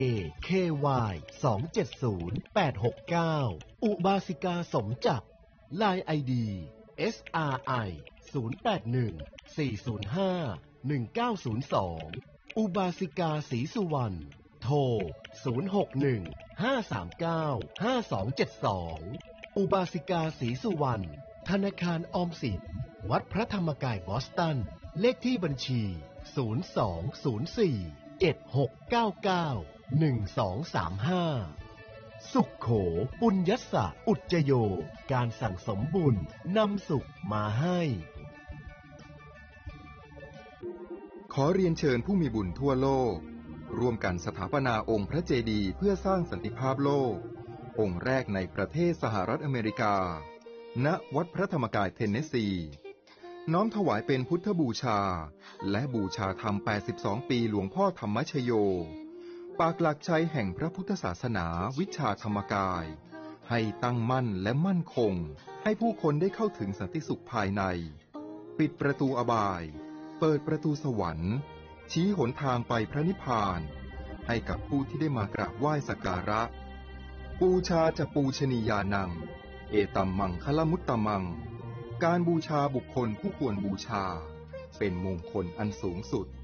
KY 270 869อุบาสิกาสมจักร LINE ID SRI 081 405 1902อุบาสิกาศรีสุวรรณโทร061 539 5272อุบาสิกาศรีสุวรรณธนาคารออมสินวัดพระธรรมกายบอสตันเลขที่บัญชี0204 7699 1235สุขโขปุญญสะอุจจโยการสั่งสมบุญนำสุขมาให้ขอเรียนเชิญผู้มีบุญทั่วโลกร่วมกันสถาปนาองค์พระเจดีย์เพื่อสร้างสันติภาพโลกองค์แรกในประเทศสหรัฐอเมริกาณวัดพระธรรมกายเทนเนสซีน้อมถวายเป็นพุทธบูชาและบูชาธรรม82ปีหลวงพ่อธรรมชโยปากหลักชัยแห่งพระพุทธศาสนาวิชาธรรมกายให้ตั้งมั่นและมั่นคงให้ผู้คนได้เข้าถึงสันติสุขภายในปิดประตูอบายเปิดประตูสวรรค์ชี้หนทางไปพระนิพพานให้กับผู้ที่ได้มากราบไหว้สักการะปูชาจะปูชนียานังเอตัมมังคลมุตตมังการบูชาบุคคลผู้ควรบูชาเป็นมงคลอันสูงสุด